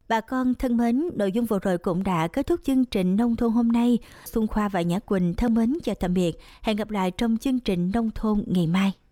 Bà con thân mến, nội dung vừa rồi cũng đã kết thúc chương trình Nông thôn hôm nay. Xuân Khoa và Nhã Quỳnh thân mến chào tạm biệt. Hẹn gặp lại trong chương trình Nông thôn ngày mai.